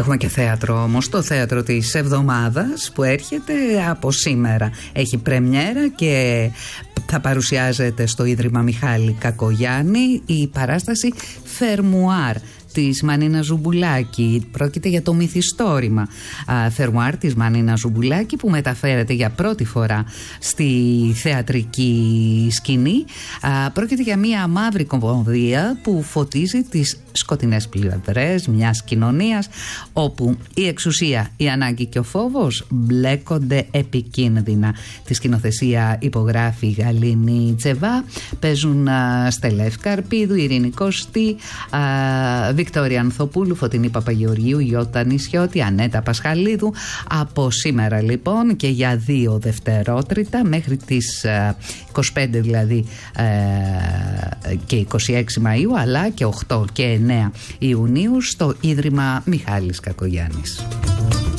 Έχουμε και θέατρο όμως, το θέατρο της εβδομάδας που έρχεται από σήμερα. Έχει πρεμιέρα και θα παρουσιάζεται στο Ίδρυμα Μιχάλη Κακογιάννη η παράσταση Φερμουάρ της Μανίνα Ζουμπουλάκη. Πρόκειται για το μυθιστόρημα Φερμουάρ της Μανίνα Ζουμπουλάκη που μεταφέρεται για πρώτη φορά στη θεατρική σκηνή. Πρόκειται για μια μαύρη κομμωδία που φωτίζει τις σκοτεινές πλευρές μιας κοινωνίας όπου η εξουσία, η ανάγκη και ο φόβος μπλέκονται επικίνδυνα. Τη σκηνοθεσία υπογράφει η Γαλήνη Τζεβά, παίζουν Στελέφ Καρπίδου, Ειρήνη Κωστή, Βικτόρια Ανθοπούλου, Φωτεινή Παπαγεωργίου, Ιώτα Νησιώτη, Ανέτα Πασχαλίδου. Από σήμερα λοιπόν και για 2 δευτερότριτα μέχρι τις 25 δηλαδή και 26 Μαΐου, αλλά και 8 και 9 Ιουνίου στο Ίδρυμα Μιχάλης Κακογιάννης.